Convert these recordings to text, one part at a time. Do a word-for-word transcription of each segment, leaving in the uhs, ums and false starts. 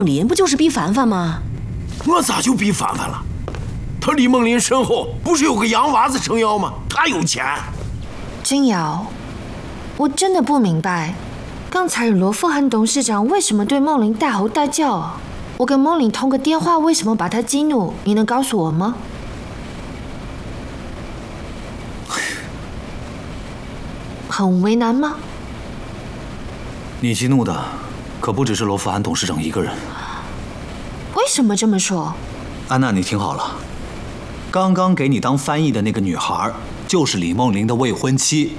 林不就是逼凡凡吗？ 我咋就逼凡凡了？他李梦林身后不是有个洋娃子撑腰吗？他有钱。 金瑶，我真的不明白，刚才罗富涵董事长为什么对梦玲大吼大叫啊？我跟梦玲通个电话，为什么把他激怒？你能告诉我吗？很为难吗？ 你激怒的可不只是罗富涵董事长一个人。 为什么这么说？ 安娜，你听好了，刚刚给你当翻译的那个女孩，就是李梦玲的未婚妻。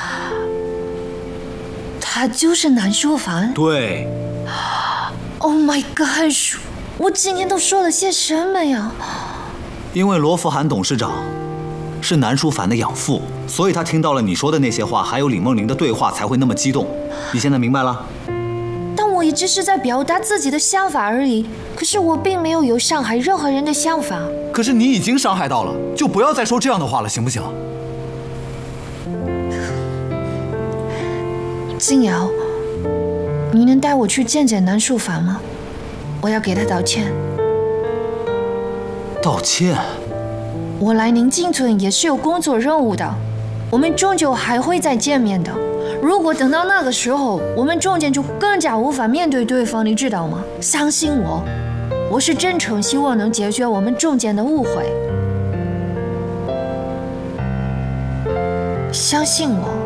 她就是南书凡。 对。 Oh my god！ 我今天都说了些什么呀？ 因为罗富涵董事长是南书凡的养父，所以他听到了你说的那些话，还有李梦玲的对话，才会那么激动。你现在明白了？ 但我也只是在表达自己的想法而已，可是我并没有有伤害任何人的想法。 可是你已经伤害到了，就不要再说这样的话了，行不行？ 金瑶，你能带我去见见南书凡吗？我要给他道歉。 道歉？ 我来宁静村也是有工作任务的，我们终究还会再见面的。如果等到那个时候，我们中间就更加无法面对对方，你知道吗？相信我，我是真诚希望能解决我们中间的误会。相信我。